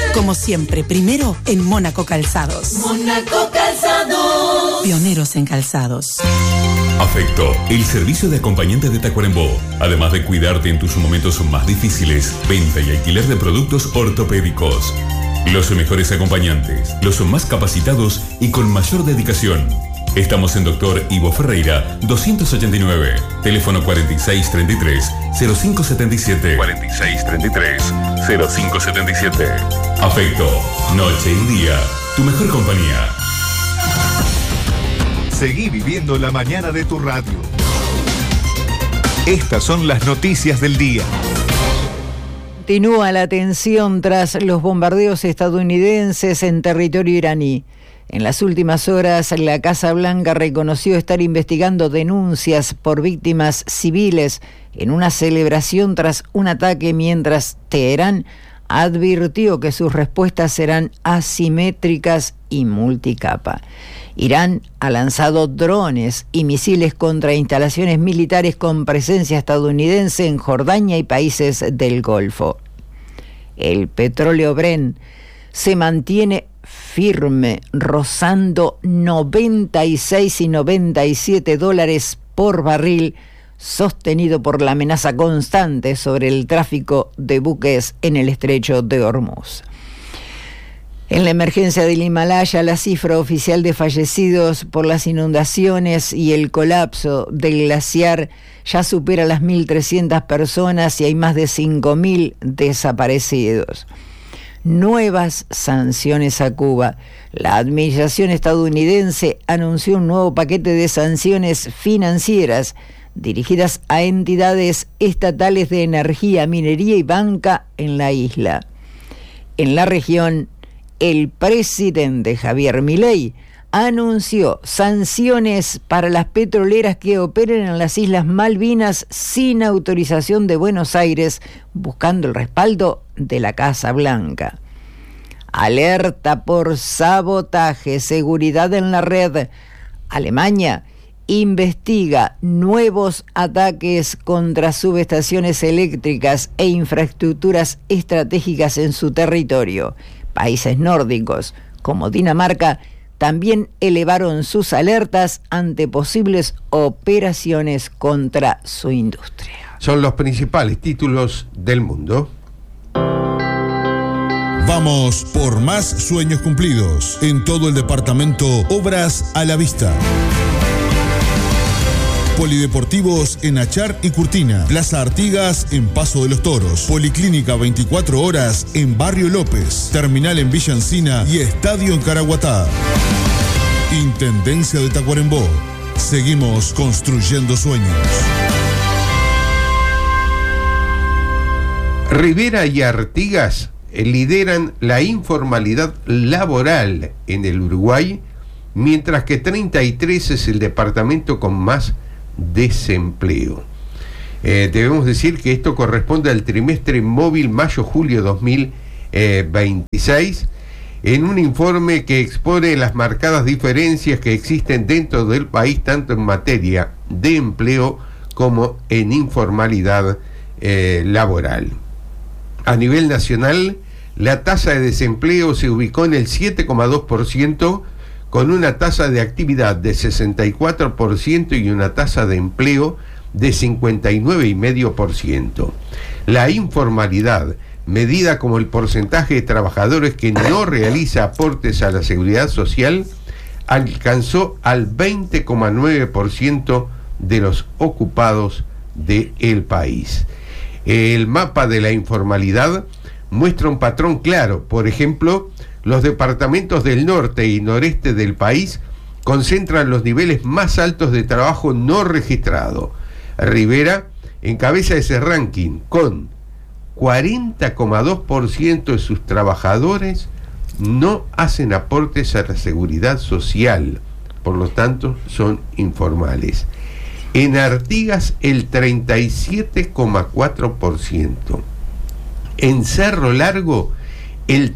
Como siempre, primero en Mónaco Calzados. Mónaco Calzados. Pioneros en calzados. Afecto, el servicio de acompañante de Tacuarembó. Además de cuidarte en tus momentos más difíciles, venta y alquiler de productos ortopédicos. Los mejores acompañantes, los más capacitados y con mayor dedicación. Estamos en Dr. Ivo Ferreira, 289. Teléfono 4633-0577. 4633-0577. Afecto, noche y día. Tu mejor compañía. Seguí viviendo la mañana de tu radio. Estas son las noticias del día. Continúa la tensión tras los bombardeos estadounidenses en territorio iraní. En las últimas horas, la Casa Blanca reconoció estar investigando denuncias por víctimas civiles en una celebración tras un ataque, mientras Teherán advirtió que sus respuestas serán asimétricas y multicapa. Irán ha lanzado drones y misiles contra instalaciones militares con presencia estadounidense en Jordania y países del Golfo. El petróleo Brent se mantiene firme, rozando 96 y 97 dólares por barril, sostenido por la amenaza constante sobre el tráfico de buques en el estrecho de Hormuz. En la emergencia del Himalaya, la cifra oficial de fallecidos por las inundaciones y el colapso del glaciar ya supera las 1.300 personas y hay más de 5.000 desaparecidos. Nuevas sanciones a Cuba. La administración estadounidense anunció un nuevo paquete de sanciones financieras dirigidas a entidades estatales de energía, minería y banca en la isla. En la región, el presidente Javier Milei anunció sanciones para las petroleras que operen en las Islas Malvinas sin autorización de Buenos Aires, buscando el respaldo de la Casa Blanca. Alerta por sabotaje, seguridad en la red. Alemania investiga nuevos ataques contra subestaciones eléctricas e infraestructuras estratégicas en su territorio. Países nórdicos, como Dinamarca, también elevaron sus alertas ante posibles operaciones contra su industria. Son los principales títulos del mundo. Vamos por más sueños cumplidos. En todo el departamento, obras a la vista. Polideportivos en Achar y Curtina, Plaza Artigas en Paso de los Toros, Policlínica 24 horas en Barrio López, Terminal en Villa Encina y Estadio en Caraguatá. Intendencia de Tacuarembó. Seguimos construyendo sueños. Rivera y Artigas lideran la informalidad laboral en el Uruguay, mientras que 33 es el departamento con más desempleo. Debemos decir que esto corresponde al trimestre móvil mayo-julio 2026, en un informe que expone las marcadas diferencias que existen dentro del país, tanto en materia de empleo como en informalidad laboral. A nivel nacional, la tasa de desempleo se ubicó en el 7,2%, con una tasa de actividad de 64% y una tasa de empleo de 59,5%. La informalidad, medida como el porcentaje de trabajadores que no realiza aportes a la seguridad social, alcanzó al 20,9% de los ocupados del país. El mapa de la informalidad muestra un patrón claro. Por ejemplo, los departamentos del norte y noreste del país concentran los niveles más altos de trabajo no registrado. Rivera encabeza ese ranking con 40,2% de sus trabajadores no hacen aportes a la seguridad social, por lo tanto son informales. En Artigas el 37,4%. En Cerro Largo el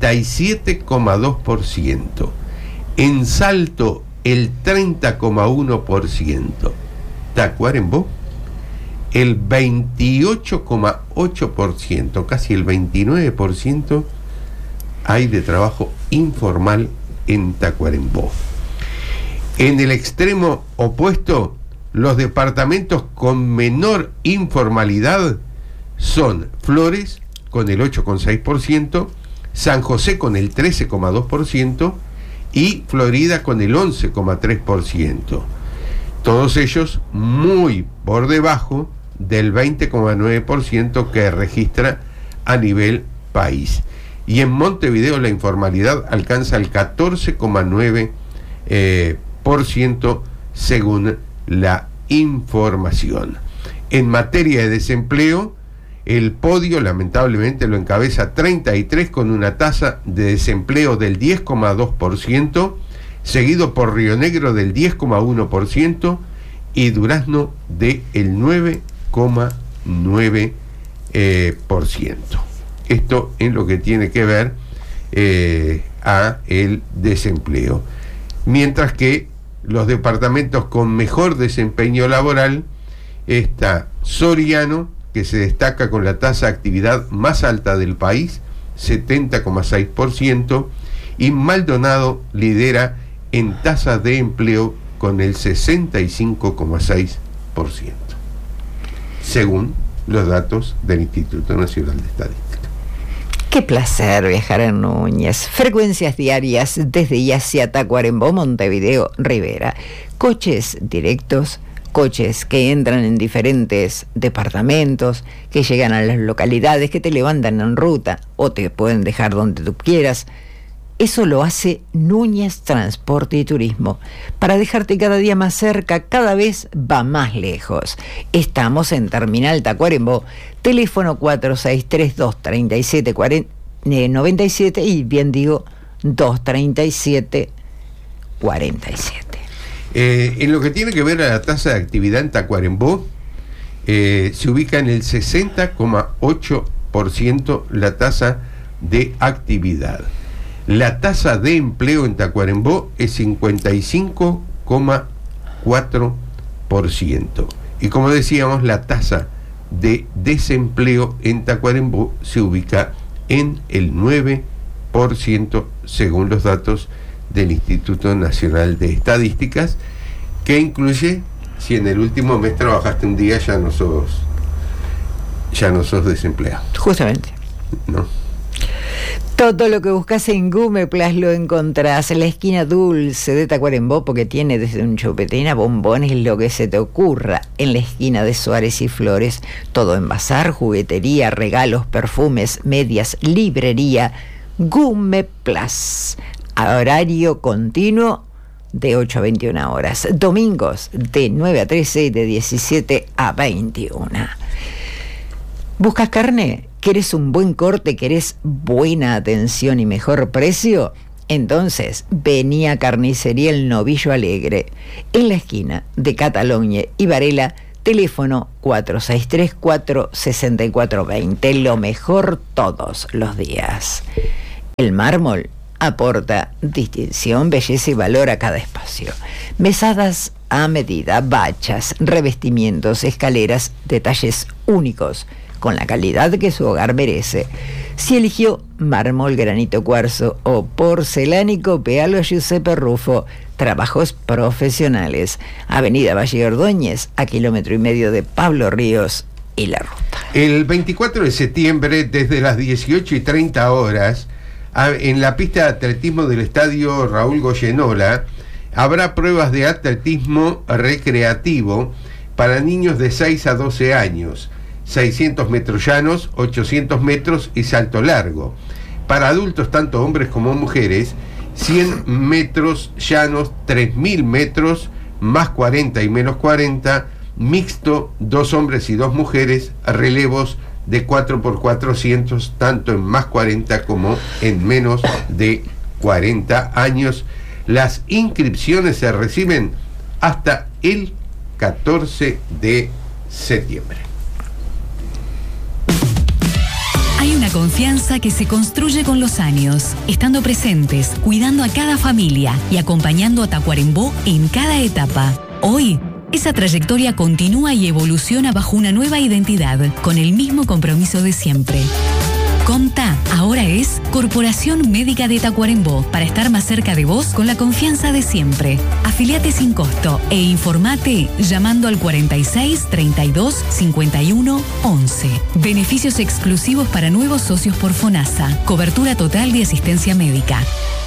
37,2%. En Salto el 30,1%. Tacuarembó el 28,8%, casi el 29%, hay de trabajo informal en Tacuarembó. En el extremo opuesto, los departamentos con menor informalidad son Flores con el 8,6%, San José con el 13,2% y Florida con el 11,3%. Todos ellos muy por debajo del 20,9% que registra a nivel país. Y en Montevideo la informalidad alcanza el 14,9% según la información. En materia de desempleo, el podio lamentablemente lo encabeza 33 con una tasa de desempleo del 10,2%, seguido por Río Negro del 10,1% y Durazno del 9,9%. Esto en lo que tiene que ver a el desempleo. Mientras que los departamentos con mejor desempeño laboral está Soriano, que se destaca con la tasa de actividad más alta del país, 70,6%, y Maldonado lidera en tasa de empleo con el 65,6%, según los datos del Instituto Nacional de Estadística. Qué placer viajar en Núñez. Frecuencias diarias desde y hacia Tacuarembó, Montevideo, Rivera. Coches directos, coches que entran en diferentes departamentos, que llegan a las localidades, que te levantan en ruta o te pueden dejar donde tú quieras. Eso lo hace Núñez Transporte y Turismo. Para dejarte cada día más cerca, cada vez va más lejos. Estamos en Terminal Tacuarembó, teléfono 4632-3797 y bien digo 237-47. En lo que tiene que ver a la tasa de actividad en Tacuarembó, se ubica en el 60,8% la tasa de actividad. La tasa de empleo en Tacuarembó es 55,4%. Y como decíamos, la tasa de desempleo en Tacuarembó se ubica en el 9%, según los datos del Instituto Nacional de Estadísticas, que incluye, si en el último mes trabajaste un día, ya no sos desempleado. Justamente. ¿No? Todo lo que buscas en Gumeplas lo encontrás en la esquina dulce de Tacuarembó, porque tiene desde un chupetín a bombones lo que se te ocurra. En la esquina de Suárez y Flores, todo en bazar, juguetería, regalos, perfumes, medias, librería. Gumeplas, a horario continuo de 8 a 21 horas. Domingos de 9 a 13 y de 17 a 21. ¿Buscas carne? ¿Querés un buen corte? ¿Querés buena atención y mejor precio? Entonces, vení a Carnicería El Novillo Alegre, en la esquina de Cataluña y Varela, teléfono 4634-6420. Lo mejor todos los días. El mármol aporta distinción, belleza y valor a cada espacio. Mesadas a medida, bachas, revestimientos, escaleras, detalles únicos, con la calidad que su hogar merece. Si eligió mármol, granito, cuarzo o porcelánico, véalo a Giuseppe Rufo. Trabajos profesionales. Avenida Valle Ordóñez, a 1,5 kilómetros de Pablo Ríos y La Ruta. El 24 de septiembre, desde las 18:30 horas, en la pista de atletismo del estadio Raúl Goyenola, habrá pruebas de atletismo recreativo para niños de 6 a 12 años. 600 metros llanos, 800 metros y salto largo. Para adultos, tanto hombres como mujeres, 100 metros llanos, 3.000 metros, más 40 y menos 40, mixto, 2 hombres y 2 mujeres, relevos de 4x400, tanto en más 40 como en menos de 40 años. Las inscripciones se reciben hasta el 14 de septiembre. Hay una confianza que se construye con los años, estando presentes, cuidando a cada familia y acompañando a Tacuarembó en cada etapa. Hoy, esa trayectoria continúa y evoluciona bajo una nueva identidad, con el mismo compromiso de siempre. Comta ahora es Corporación Médica de Tacuarembó, para estar más cerca de vos con la confianza de siempre. Afiliate sin costo e informate llamando al 46 32 51 11. Beneficios exclusivos para nuevos socios por FONASA. Cobertura total de asistencia médica.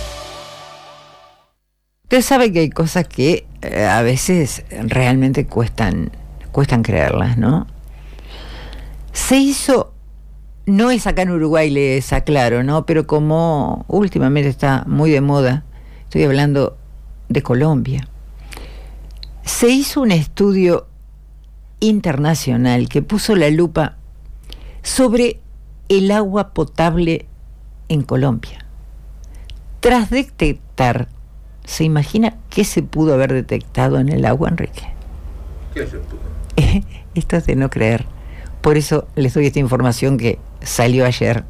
Usted sabe que hay cosas que a veces realmente cuestan creerlas, ¿no? Se hizo, no es acá en Uruguay, les aclaro, ¿no? Pero como últimamente está muy de moda, estoy hablando de Colombia. Se hizo un estudio internacional que puso la lupa sobre el agua potable en Colombia. Tras detectar, ¿se imagina qué se pudo haber detectado en el agua, Enrique? ¿Qué se pudo? Esto es de no creer. Por eso les doy esta información que salió ayer.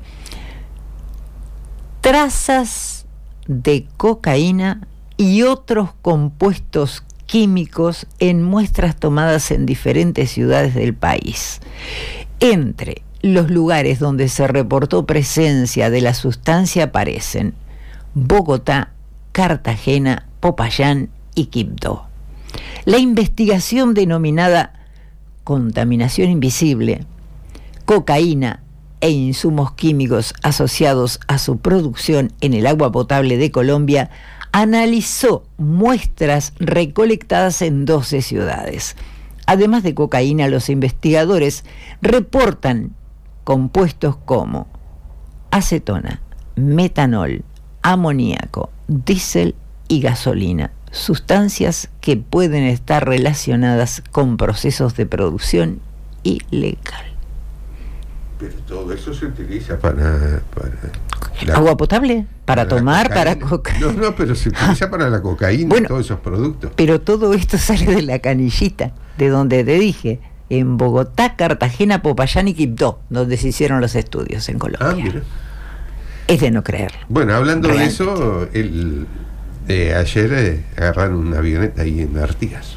Trazas de cocaína y otros compuestos químicos en muestras tomadas en diferentes ciudades del país. Entre los lugares donde se reportó presencia de la sustancia aparecen Bogotá, Cartagena, Popayán y Quibdó. La investigación denominada contaminación invisible, cocaína e insumos químicos asociados a su producción en el agua potable de Colombia analizó muestras recolectadas en 12 ciudades. Además de cocaína, los investigadores reportan compuestos como acetona, metanol, amoníaco, diésel y gasolina, sustancias que pueden estar relacionadas con procesos de producción ilegal. Pero todo eso se utiliza para ¿agua potable? ¿Para tomar? ¿Para cocaína? No, pero se utiliza para la cocaína, bueno, todos esos productos. Pero todo esto sale de la canillita, de donde te dije, en Bogotá, Cartagena, Popayán y Quibdó, donde se hicieron los estudios en Colombia. Mira. Es de no creer. Bueno, hablando realmente de eso, ayer agarraron una avioneta ahí en Artigas,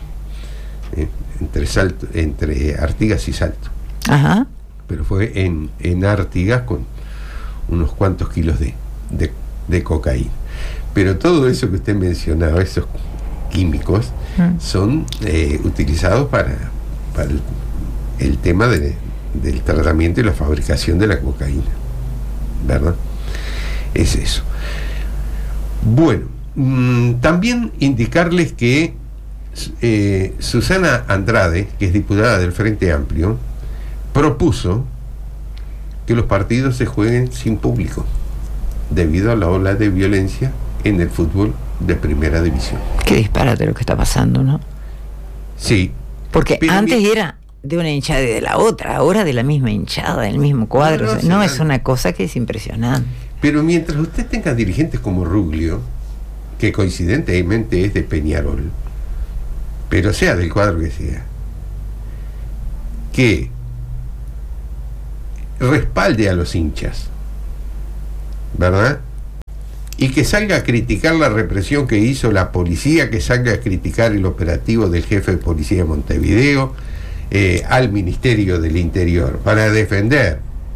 entre Artigas y Salto. Ajá. Pero fue en Artigas con unos cuantos kilos de cocaína. Pero todo eso que usted mencionaba, esos químicos, son utilizados para el tema del tratamiento y la fabricación de la cocaína, ¿verdad? Es eso. Bueno, también indicarles que Susana Andrade, que es diputada del Frente Amplio, propuso que los partidos se jueguen sin público debido a la ola de violencia en el fútbol de primera división. Qué disparate lo que está pasando, ¿no? Sí. Porque antes era de una hinchada y de la otra, ahora de la misma hinchada, del mismo cuadro. No, es una cosa que es impresionante. Pero mientras usted tenga dirigentes como Ruglio, que coincidentemente es de Peñarol, pero sea del cuadro que sea, que respalde a los hinchas, ¿verdad? Y que salga a criticar la represión que hizo la policía, que salga a criticar el operativo del jefe de policía de Montevideo, al Ministerio del Interior, para defender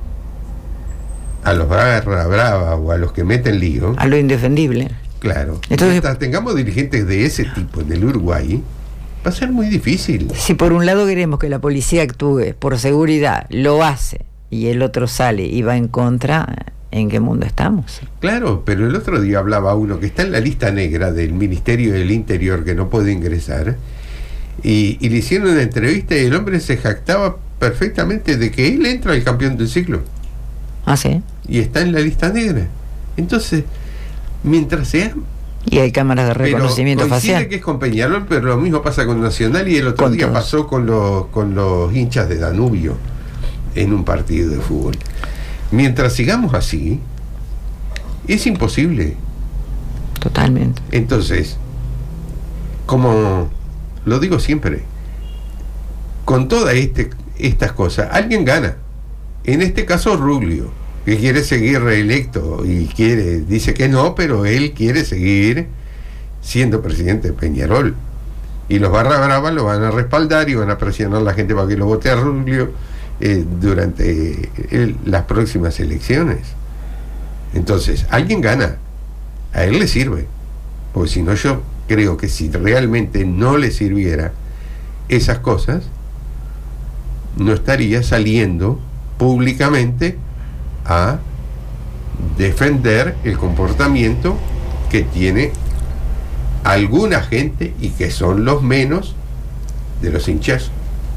a los barra brava o a los que meten lío. A lo indefendible. Claro. Entonces, mientras tengamos dirigentes de ese tipo en el Uruguay, va a ser muy difícil. Si por un lado queremos que la policía actúe por seguridad, lo hace, y el otro sale y va en contra, ¿en qué mundo estamos? Claro, pero el otro día hablaba uno que está en la lista negra del Ministerio del Interior, que no puede ingresar, y le hicieron una entrevista y el hombre se jactaba perfectamente de que él entra al campeón del siglo. ¿Ah, sí? Y está en la lista negra. Entonces, mientras sea... Y hay cámaras de reconocimiento facial. Que es con Peñarol, pero lo mismo pasa con Nacional, y el otro día pasó con los hinchas de Danubio en un partido de fútbol. Mientras sigamos así, es imposible. Totalmente. Entonces, como lo digo siempre, con todas estas cosas, alguien gana. En este caso, Ruglio, que quiere seguir reelecto y dice que no, pero él quiere seguir siendo presidente de Peñarol. Y los barra brava lo van a respaldar y van a presionar a la gente para que lo vote a Ruglio durante las próximas elecciones. Entonces, alguien gana, a él le sirve, porque si no, yo creo que si realmente no le sirviera esas cosas, no estaría saliendo públicamente a defender el comportamiento que tiene alguna gente, y que son los menos de los hinchas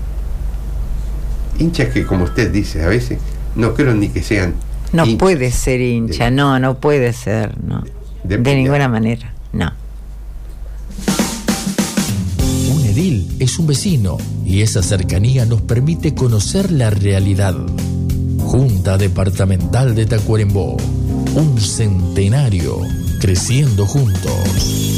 que, como usted dice, a veces no creo ni que sean no hinchas. Puede ser hincha, no puede ser, no, de ninguna manera, no. Un edil es un vecino, y esa cercanía nos permite conocer la realidad. Junta Departamental de Tacuarembó, un centenario creciendo juntos.